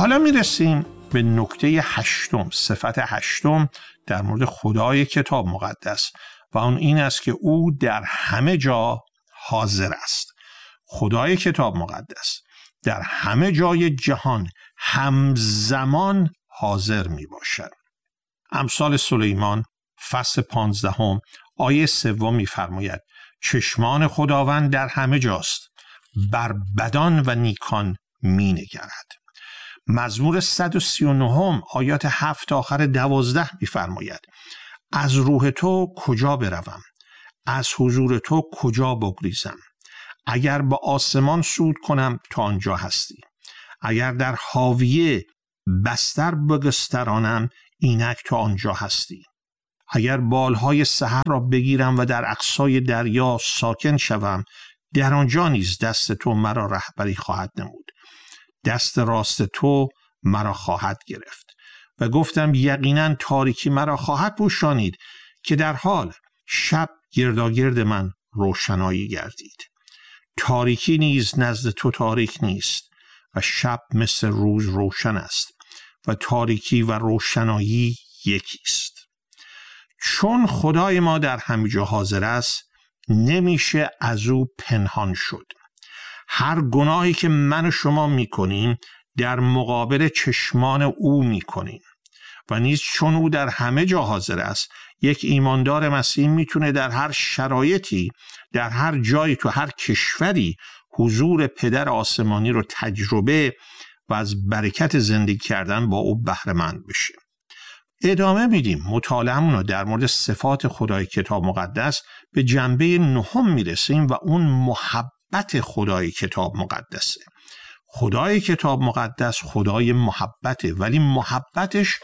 حالا میرسیم به نکته 8، صفت 8 در مورد خدای کتاب مقدس و اون این است که او در همه جا حاضر است. خدای کتاب مقدس در همه جای جهان همزمان حاضر می باشد. امثال سلیمان فصل 15 آیه 3 می فرماید چشمان خداوند در همه جاست، بر بدان و نیکان می نگرد. مزمور 139 آیات 7 تا آخر 12 می فرماید از روح تو کجا بروم، از حضور تو کجا بگریزم. اگر با آسمان صعود کنم تا آنجا هستی، اگر در حاویه بستر بگسترانم اینک تا آنجا هستی. اگر بالهای سحر را بگیرم و در اقصای دریا ساکن شوم، در آنجا نیز دست تو مرا رهبری خواهد نمود، دست راست تو مرا خواهد گرفت. و گفتم یقینا تاریکی مرا خواهد پوشانید که در حال شب گرداگرد من روشنایی گردید. تاریکی نیز نزد تو تاریک نیست و شب مثل روز روشن است و تاریکی و روشنایی یکیست. چون خدای ما در همه جا حاضر است، نمیشه از او پنهان شد. هر گناهی که من و شما میکنیم در مقابل چشمان او میکنیم و نیز چون او در همه جا حاضر است، یک ایماندار مسیح میتونه در هر شرایطی، در هر جایی، تو هر کشوری حضور پدر آسمانی رو تجربه و از برکت زندگی کردن با او بهره مند بشه. ادامه میدیم مطالعه‌مون رو در مورد صفات خدای کتاب مقدس. به جنبه 9 میرسیم و اون محبت خدای کتاب مقدسه. خدای کتاب مقدس خدای محبته، ولی محبتش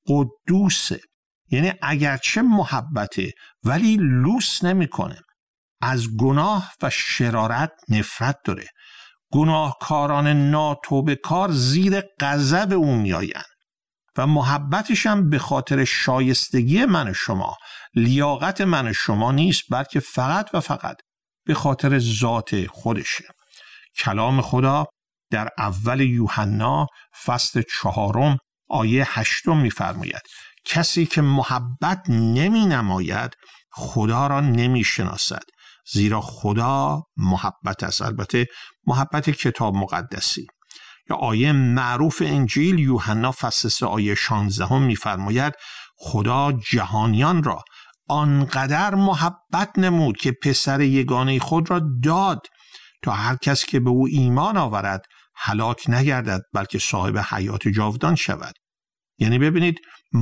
قدوسه. یعنی اگرچه محبته ولی لوس نمیکنه. از گناه و شرارت نفرت داره. گناهکاران ناتوبه کار زیر غضب او میآیند و محبتش هم به خاطر شایستگی من و شما، لیاقت من و شما نیست، بلکه فقط و فقط به خاطر ذات خودشه. کلام خدا در اول یوحنا فصل 4 آیه 8 میفرماید کسی که محبت نمی نماید خدا را نمی شناسد، زیرا خدا محبت است. البته محبت کتاب مقدسی. یا آیه معروف انجیل یوحنا فصل 3 آیه 16 میفرماید خدا جهانیان را آنقدر محبت نمود که پسر یگانه خود را داد تا هر کس که به او ایمان آورد هلاک نگردد بلکه صاحب حیات جاودان شود. یعنی ببینید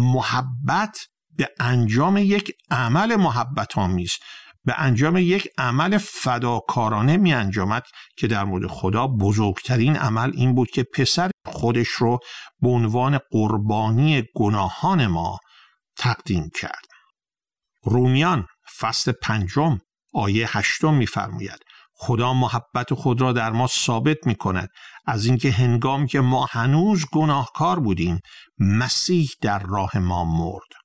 محبت به انجام یک عمل محبت آمیز، به انجام یک عمل فداکارانه می انجامد که در مورد خدا بزرگترین عمل این بود که پسر خودش رو به عنوان قربانی گناهان ما تقدیم کرد. رومیان فصل 5 آیه 8 می‌فرماید خدا محبت خود را در ما ثابت می کند از اینکه هنگامی که ما هنوز گناهکار بودیم مسیح در راه ما مرد.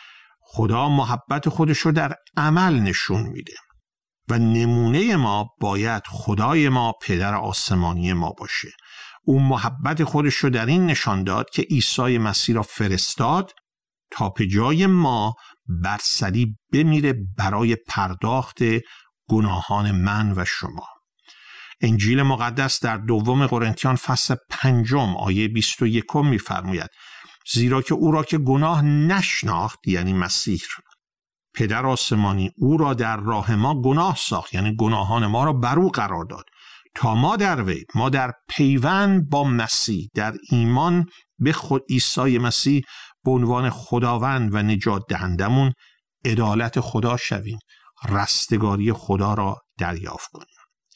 خدا محبت خودش رو در عمل نشون میده و نمونه ما باید خدای ما پدر آسمانی ما باشه. او محبت خودش رو در این نشان داد که عیسی مسیح را فرستاد تا به جای ما بر صلیب بمیره برای پرداخت گناهان من و شما. انجیل مقدس در دوم قرنتیان فصل 5 آیه 21 میفرماید زیرا که او را که گناه نشناخت، یعنی مسیح، پدر آسمانی او را در راه ما گناه ساخت، یعنی گناهان ما را بر او قرار داد تا ما در وی، ما در پیوند با مسیح، در ایمان به خود عیسی مسیح به عنوان خداوند و نجات دهندمون عدالت خدا شویم، رستگاری خدا را دریافت کنیم.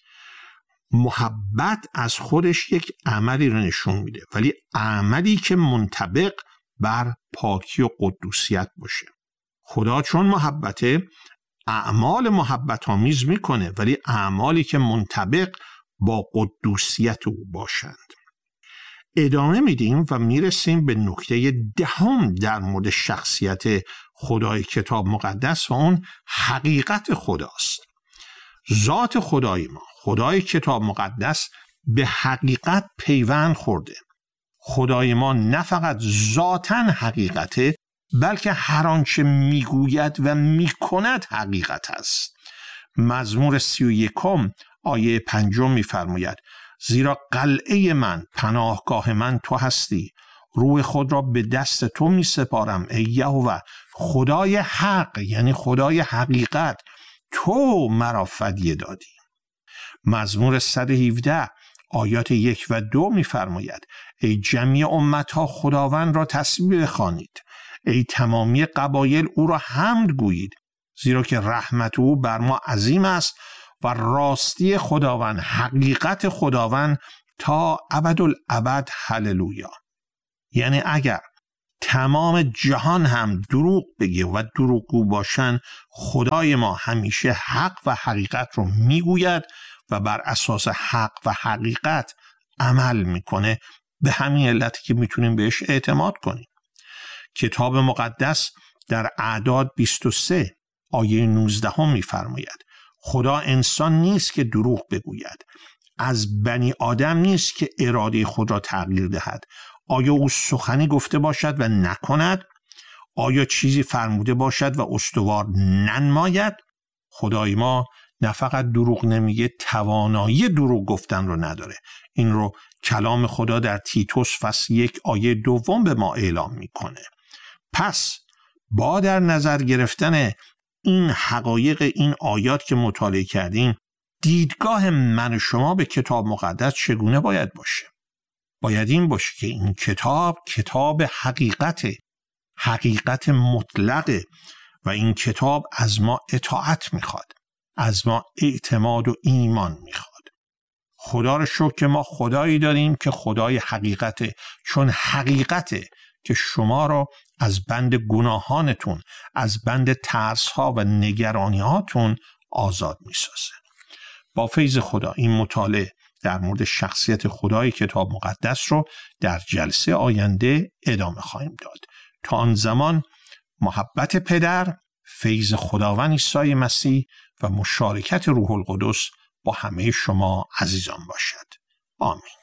محبت از خودش یک عملی رو نشون میده، ولی عملی که منطبق بر پاکی و قدوسیت باشه. خدا چون محبته اعمال محبت آمیز میکنه، ولی اعمالی که منطبق با قدوسیت او باشند. ادامه میدیم و میرسیم به نکته 10 در مورد شخصیت خدای کتاب مقدس و اون حقیقت خداست. ذات خدای ما، خدای کتاب مقدس، به حقیقت پیوند خورده. خدای ما نه فقط ذاتاً حقیقته، بلکه هر آنچه میگوید و میکند حقیقت است. مزمور 31 آیه 5 میفرماید: زیرا قلعه من، پناهگاه من تو هستی، روح خود را به دست تو می سپارم ای یهوه، خدای حق، یعنی خدای حقیقت، تو مرا فدیه دادی. مزمور 117 آیات 1 و 2 می فرماید: ای جمیع امتها خداوند را تسبیح خوانید، ای تمامی قبایل او را حمد گویید، زیرا که رحمت او بر ما عظیم است و راستی خداوند، حقیقت خداوند تا ابدالابد. هللویا. یعنی اگر تمام جهان هم دروغ بگه و دروغگو باشن، خدای ما همیشه حق و حقیقت رو میگوید و بر اساس حق و حقیقت عمل میکنه. به همین علتی که میتونیم بهش اعتماد کنیم. کتاب مقدس در اعداد 23 آیه 19 میفرماید: خدا انسان نیست که دروغ بگوید، از بنی آدم نیست که اراده خود را تغییر دهد. آیا او سخنی گفته باشد و نکند؟ آیا چیزی فرموده باشد و استوار ننماید؟ خدای ما نه فقط دروغ نمیگه، توانایی دروغ گفتن رو نداره. این رو کلام خدا در تیتوس فصل 1 آیه 2 به ما اعلام میکنه. پس با در نظر گرفتن این حقایق، این آیات که مطالعه کردیم، دیدگاه من و شما به کتاب مقدس چگونه باید باشه؟ باید این باشه که این کتاب حقیقت مطلقه و این کتاب از ما اطاعت میخواد، از ما اعتماد و ایمان میخواد. خدا رو شکر که ما خدایی داریم که خدای حقیقته، چون حقیقته که شما رو از بند گناهانتون، از بند ترس‌ها و نگرانی‌هاتون آزاد میسازه. با فیض خدا این مطالعه در مورد شخصیت خدای کتاب مقدس رو در جلسه آینده ادامه خواهیم داد. تا آن زمان محبت پدر، فیض خداوند عیسی مسیح و مشارکت روح القدس با همه شما عزیزان باشد. آمین.